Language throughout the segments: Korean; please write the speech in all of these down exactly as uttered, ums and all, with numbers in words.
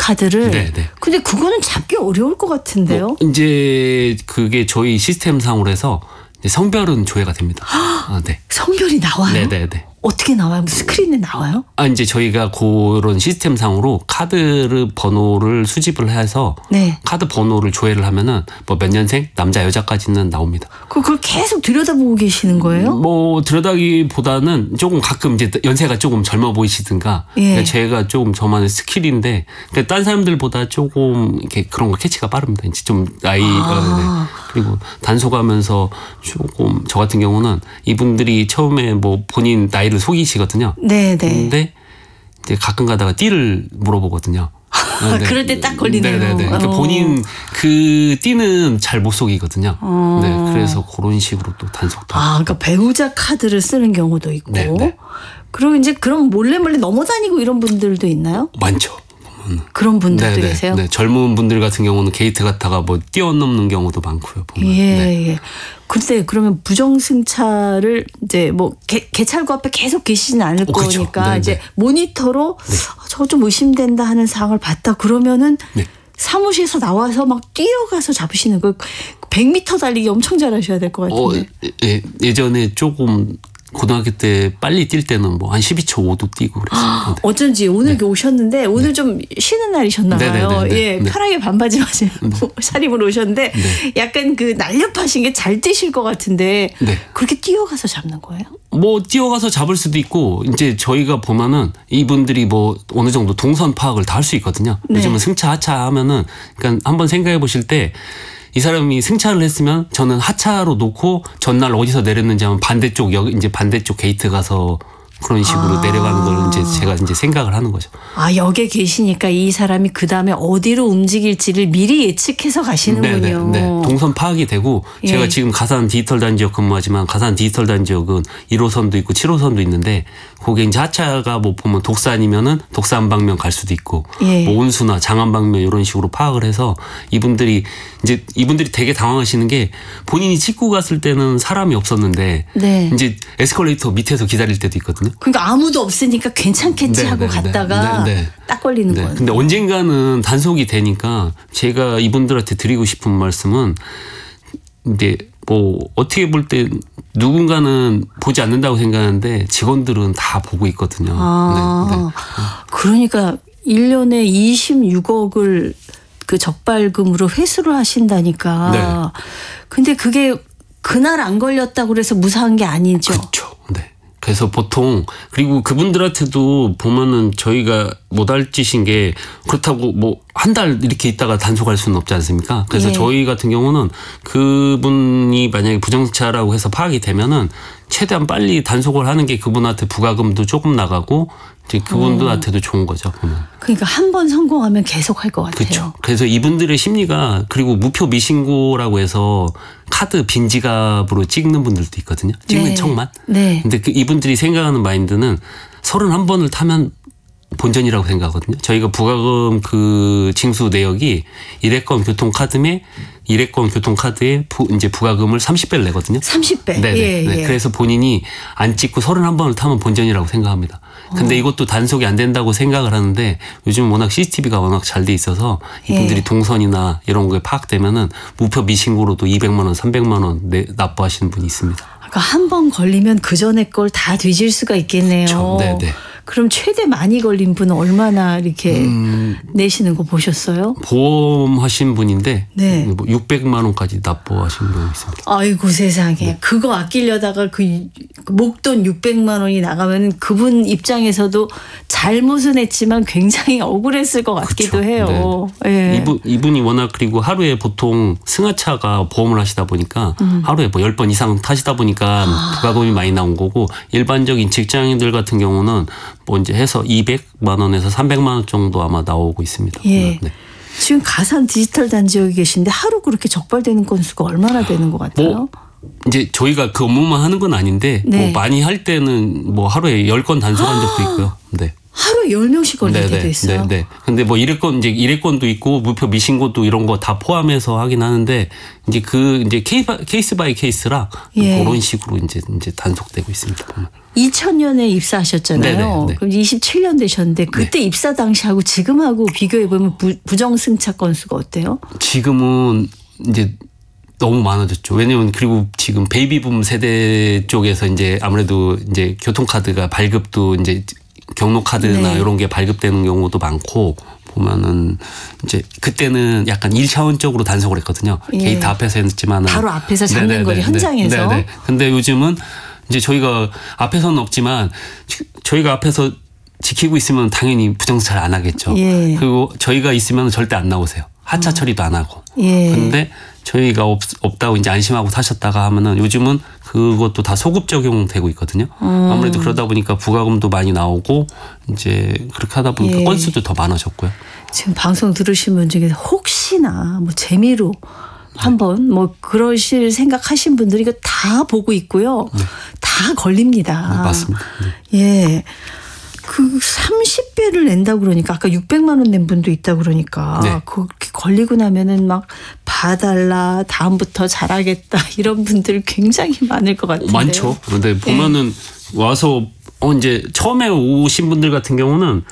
카드를. 네, 네. 근데 그거는 잡기 어려울 것 같은데요. 뭐 이제 그게 저희 시스템상으로 해서 이제 성별은 조회가 됩니다. 아, 네. 성별이 나와요? 네, 네, 네. 어떻게 나와요? 스크린에 나와요? 아, 이제 저희가 그런 시스템상으로 카드 번호를 수집을 해서 네. 카드 번호를 조회를 하면은 뭐 몇 년생, 남자, 여자까지는 나옵니다. 그걸 계속 들여다보고 계시는 거예요? 뭐 들여다기보다는 조금 가끔 이제 연세가 조금 젊어 보이시든가, 예. 그러니까 제가 조금 저만의 스킬인데, 그러니까 딴 사람들보다 조금 이렇게 그런 거 캐치가 빠릅니다. 이제 좀 나이, 아. 네. 그리고 단속하면서 조금 저 같은 경우는 이분들이 처음에 뭐 본인 나이를 속이시거든요. 네, 네. 근데 이제 가끔 가다가 띠를 물어보거든요. 아, 네. 그럴 때 딱 걸리네요. 네네네. 그러니까 어. 본인 그 띠는 잘 못 속이거든요. 어. 네, 그래서 그런 식으로 또 단속도. 아, 그러니까 배우자 카드를 쓰는 경우도 있고. 네, 네. 그리고 이제 그럼 몰래 몰래 넘어다니고 이런 분들도 있나요? 많죠. 그런 분들도 네네. 계세요? 네, 젊은 분들 같은 경우는 게이트 갔다가 뭐 뛰어넘는 경우도 많고요. 보면. 예, 네. 예. 근데 그러면 부정승차를 이제 뭐 개, 개찰구 앞에 계속 계시지는 않을 어, 그쵸. 거니까 네, 이제 네. 모니터로 네. 아, 저거 좀 의심된다 하는 사항을 봤다 그러면은 네. 사무실에서 나와서 막 뛰어가서 잡으시는 거 백 미터 달리기 엄청 잘하셔야 될 것 어, 같은데. 예, 예전에 조금 고등학교 때 빨리 뛸 때는 뭐 한 십이 초 오도 뛰고 그랬어요. 네. 어쩐지 오늘 네. 오셨는데 오늘 네. 좀 쉬는 날이셨나 봐요. 네네네네. 예, 네. 편하게 반바지 맞으고 네. 차림으로 오셨는데 네. 약간 그 날렵하신 게 잘 뛰실 것 같은데 네. 그렇게 뛰어가서 잡는 거예요? 뭐 뛰어가서 잡을 수도 있고 이제 저희가 보면은 이분들이 뭐 어느 정도 동선 파악을 다 할 수 있거든요. 네. 요즘은 승차 하차 하면은 그러니까 한번 생각해 보실 때 이 사람이 승차를 했으면 저는 하차로 놓고 전날 어디서 내렸는지 하면 반대쪽 여기 이제 반대쪽 게이트 가서 그런 식으로 아. 내려가는 걸 이제 제가 이제 생각을 하는 거죠. 아, 역에 계시니까 이 사람이 그 다음에 어디로 움직일지를 미리 예측해서 가시는군요. 네, 네, 네. 동선 파악이 되고 예. 제가 지금 가산 디지털 단지역 근무하지만 가산 디지털 단지역은 일 호선도 있고 칠 호선도 있는데 거기에 이제 하차가 뭐 보면 독산이면은 독산 방면 갈 수도 있고 예. 뭐 온수나 장안 방면 이런 식으로 파악을 해서 이분들이 이제 이분들이 되게 당황하시는 게 본인이 찍고 갔을 때는 사람이 없었는데 네. 이제 에스컬레이터 밑에서 기다릴 때도 있거든요. 그러니까 아무도 없으니까 괜찮겠지 네, 하고 네, 갔다가 네, 네. 딱 걸리는 네. 거예요. 근데 언젠가는 단속이 되니까 제가 이분들한테 드리고 싶은 말씀은 이제 뭐 어떻게 볼 때 누군가는 보지 않는다고 생각하는데 직원들은 다 보고 있거든요. 아, 네, 네. 그러니까 일 년에 이십육억을 그 적발금으로 회수를 하신다니까. 네. 근데 그게 그날 안 걸렸다고 그래서 무사한 게 아니죠. 그렇죠. 네. 그래서 보통 그리고 그분들한테도 보면은 저희가 못할 짓인 게 그렇다고 뭐 한 달 이렇게 있다가 단속할 수는 없지 않습니까? 그래서 예. 저희 같은 경우는 그분이 만약에 부정차라고 해서 파악이 되면은 최대한 빨리 단속을 하는 게 그분한테 부가금도 조금 나가고 이제 그분들한테도 좋은 거죠. 보면. 그러니까 한 번 성공하면 계속 할 것 같아요. 그렇죠. 그래서 이분들의 심리가 그리고 무표 미신고라고 해서 카드 빈 지갑으로 찍는 분들도 있거든요. 찍는 네. 척만. 네. 근데 그 이분들이 생각하는 마인드는 서른한 번을 타면 본전이라고 생각하거든요. 저희가 부가금 그 징수 내역이 일회권 교통카드에 일회권 교통카드에 부, 이제 부가금을 삼십 배를 내거든요. 삼십 배. 네네. 예, 네. 예. 그래서 본인이 안 찍고 서른한 번을 타면 본전이라고 생각합니다. 근데 어. 이것도 단속이 안 된다고 생각을 하는데 요즘 워낙 씨씨티비가 워낙 잘 돼 있어서 이분들이 예. 동선이나 이런 거에 파악되면은 무표 미신고로도 이백만 원, 삼백만 원 내, 납부하시는 분이 있습니다. 그러니까 한 번 걸리면 그 전에 걸 다 뒤질 수가 있겠네요. 그렇죠. 네네. 그럼 최대 많이 걸린 분은 얼마나 이렇게 음, 내시는 거 보셨어요? 보험하신 분인데 네. 뭐 육백만 원까지 납부하신 분이 있습니다. 아이고 세상에. 네. 그거 아끼려다가 그 목돈 육백만 원이 나가면 그분 입장에서도 잘못은 했지만 굉장히 억울했을 것 같기도 그쵸. 해요. 네. 예. 이분, 이분이 워낙 그리고 하루에 보통 승하차가 보험을 하시다 보니까 음. 하루에 뭐 열 번 이상 타시다 보니까 아. 부가금이 많이 나온 거고 일반적인 직장인들 같은 경우는 뭐 이제 해서 이백만 원에서 삼백만 원 정도 아마 나오고 있습니다. 예. 네. 지금 가산 디지털 단지역에 계신데 하루 그렇게 적발되는 건수가 얼마나 되는 것 같아요? 뭐 이제 저희가 그 업무만 하는 건 아닌데 네. 뭐 많이 할 때는 뭐 하루에 열 건 단속한 적도 있고요. 네. 하루에 열 명씩 걸릴 때도 있어요. 네, 네. 근데 뭐 일회권 이제 일회권도 있고 무표 미신고도 이런 거 다 포함해서 하긴 하는데 이제 그 이제 케이스 바이 케이스라 예. 그런 식으로 이제 이제 단속되고 있습니다. 보면. 이천 년에 입사하셨잖아요. 네네, 네. 그럼 이십칠 년 되셨는데 그때 네. 입사 당시하고 지금하고 비교해 보면 부정 승차 건수가 어때요? 지금은 이제 너무 많아졌죠. 왜냐면 그리고 지금 베이비붐 세대 쪽에서 이제 아무래도 이제 교통카드가 발급도 이제 경로카드나 네. 이런 게 발급되는 경우도 많고 보면은 이제 그때는 약간 일차원적으로 단속을 했거든요. 예. 게이트 앞에서 했지만은 바로 앞에서 장난거리 현장에서. 네네. 근데 요즘은 이제 저희가 앞에서는 없지만 저희가 앞에서 지키고 있으면 당연히 부정차를 안 하겠죠. 예. 그리고 저희가 있으면 절대 안 나오세요. 하차 처리도 안 하고. 예. 근데 저희가 없, 없다고 이제 안심하고 타셨다가 하면은 요즘은 그것도 다 소급 적용되고 있거든요. 음. 아무래도 그러다 보니까 부가금도 많이 나오고 이제 그렇게 하다 보니까 예. 건수도 더 많아졌고요. 지금 방송 들으신 분 중에 혹시나 뭐 재미로 한번 뭐 그러실 생각하신 분들이 이거 다 보고 있고요. 네. 다 걸립니다. 네, 맞습니다. 네. 예. 그 삼십 배를 낸다고 그러니까 아까 육백만 원 낸 분도 있다고 그러니까 네. 그렇게 걸리고 나면은 막 봐달라 다음부터 잘하겠다 이런 분들 굉장히 많을 것 같은데요. 많죠. 근데 보면은 와서 어 이제 처음에 오신 분들 같은 경우는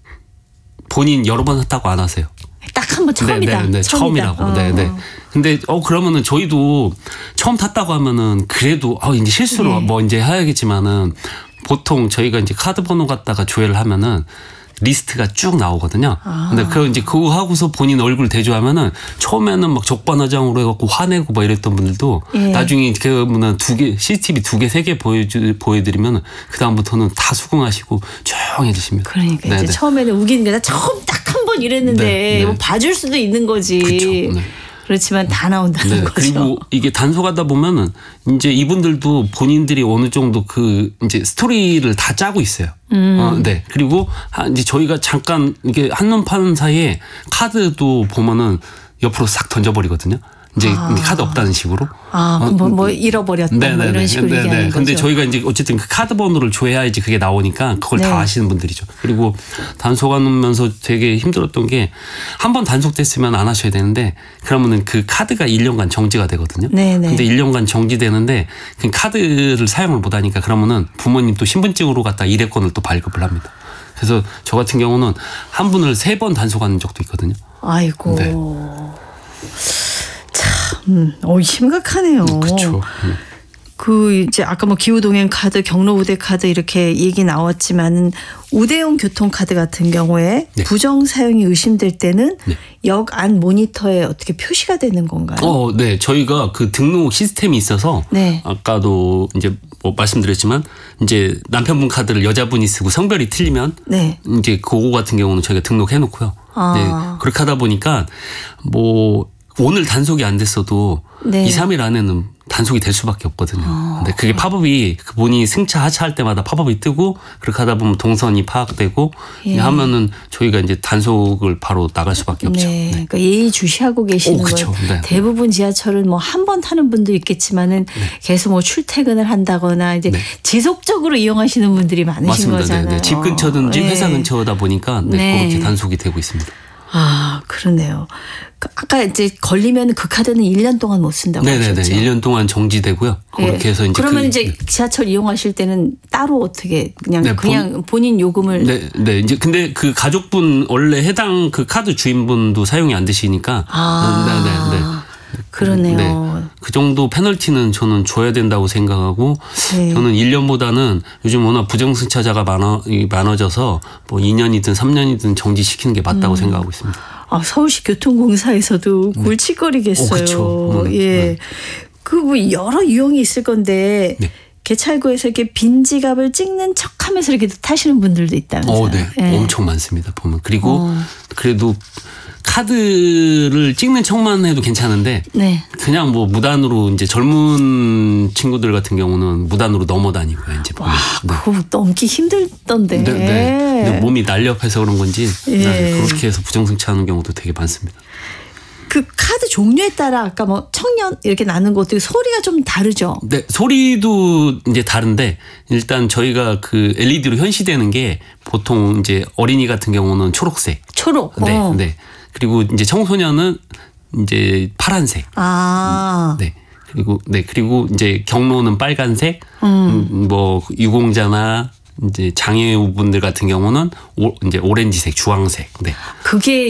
본인 여러 번 했다고 안 하세요. 딱 한 번 처음이다. 네, 네, 네. 처음이다. 처음이라고. 네, 네. 근데 어 그러면은 저희도 처음 탔다고 하면은 그래도 어 이제 실수로 네. 뭐 이제 해야겠지만은 보통 저희가 이제 카드 번호 갖다가 조회를 하면은 리스트가 쭉 나오거든요. 아. 근데 그 이제 그거 하고서 본인 얼굴 대조하면은 처음에는 막 적반하장으로 해갖고 화내고 막 이랬던 분들도 예. 나중에 그러면은 두 개 씨씨티비 두 개 세 개 보여주 보여드리면은 그 다음부터는 다 수긍하시고 조용해지십니다. 그러니까 네, 이제 네. 처음에는 우기는 게다 처음 딱 한 번 이랬는데 네, 네. 뭐 봐줄 수도 있는 거지. 그쵸, 네. 그렇지만 다 나온다는 네, 거죠. 그리고 이게 단속하다 보면은 이제 이분들도 본인들이 어느 정도 그 이제 스토리를 다 짜고 있어요. 음. 어, 네. 그리고 한- 이제 저희가 잠깐 이게 한눈 파는 사이에 카드도 보면은 옆으로 싹 던져버리거든요. 이제 아. 카드 없다는 식으로. 아, 그럼 뭐, 뭐 잃어버렸다 뭐 네네네. 이런 식으로 네네. 얘기하는 거죠. 근데 저희가 이제 어쨌든 그 카드 번호를 줘야지 그게 나오니까 그걸 네. 다 아시는 분들이죠. 그리고 단속하면서 되게 힘들었던 게 한 번 단속됐으면 안 하셔야 되는데 그러면은 그 카드가 일 년간 정지가 되거든요. 네네. 근데 일 년간 정지되는데 그 카드를 사용을 못 하니까 그러면은 부모님 또 신분증으로 갖다 일회권을 또 발급을 합니다. 그래서 저 같은 경우는 한 분을 세 번 단속하는 적도 있거든요. 아이고. 네. 참, 어, 심각하네요. 그렇죠. 그 이제 아까 뭐 기후동행 카드, 경로 우대 카드 이렇게 얘기 나왔지만은 우대용 교통카드 같은 경우에 네. 부정 사용이 의심될 때는 네. 역 안 모니터에 어떻게 표시가 되는 건가요? 어, 네. 저희가 그 등록 시스템이 있어서 네. 아까도 이제 뭐 말씀드렸지만 이제 남편분 카드를 여자분이 쓰고 성별이 틀리면 네. 이제 그거 같은 경우는 저희가 등록해 놓고요. 아. 네. 그렇게 하다 보니까 뭐 오늘 단속이 안 됐어도 네. 이, 삼 일 안에는 단속이 될 수밖에 없거든요. 근데 그게 팝업이 본인이 승차 하차할 때마다 팝업이 뜨고 그렇게 하다 보면 동선이 파악되고 예. 하면은 저희가 이제 단속을 바로 나갈 수밖에 없죠. 네. 네. 그러니까 예의 주시하고 계시는 오, 그쵸. 거예요. 네. 대부분 지하철은 뭐 한 번 타는 분도 있겠지만은 계속 뭐 출퇴근을 한다거나 이제 네. 지속적으로 이용하시는 분들이 많으신 맞습니다. 거잖아요. 네, 네. 집 근처든지 네. 회사 근처다 보니까 네, 네. 그렇게 단속이 되고 있습니다. 아, 그러네요. 그 아까 이제 걸리면 그 카드는 일 년 동안 못 쓴다고 네네네. 하셨죠. 일 년 동안 정지되고요. 그렇게 예. 해서 이제 그러면 그, 이제 지하철 이용하실 때는 따로 어떻게 그냥 네, 그냥 본인 요금을 네, 네. 이제 근데 그 가족분 원래 해당 그 카드 주인분도 사용이 안 되시니까 아, 네, 네, 네. 그러네요. 네. 그 정도 페널티는 저는 줘야 된다고 생각하고 네. 저는 일 년보다는 요즘 워낙 부정승차자가 많아, 많아져서 뭐 이 년이든 삼 년이든 정지시키는 게 맞다고 음. 생각하고 있습니다. 아, 서울시 교통공사에서도 골칫거리겠어요. 어, 그쵸. 음, 예. 네. 그 뭐 여러 유형이 있을 건데 네. 개찰구에서 이렇게 빈 지갑을 찍는 척하면서 이렇게 타시는 분들도 있다면서요. 어, 네. 예. 엄청 많습니다. 보면. 그리고 어. 그래도 카드를 찍는 척만 해도 괜찮은데 네. 그냥 뭐 무단으로 이제 젊은 친구들 같은 경우는 무단으로 넘어다니고요. 이제 보면. 와, 네. 그거 넘기 힘들던데. 네, 네. 근데 몸이 날렵해서 그런 건지 예. 네, 그렇게 해서 부정승차하는 경우도 되게 많습니다. 그 카드 종류에 따라 아까 뭐 청년 이렇게 나는 것도 소리가 좀 다르죠. 네, 소리도 이제 다른데 일단 저희가 그 엘이디로 현시되는 게 보통 이제 어린이 같은 경우는 초록색. 초록. 네, 어. 네. 그리고 이제 청소년은 이제 파란색. 아. 네. 그리고 네 그리고 이제 경로는 빨간색. 음. 음, 뭐 유공자나 이제 장애우분들 같은 경우는 오, 이제 오렌지색, 주황색. 네. 그게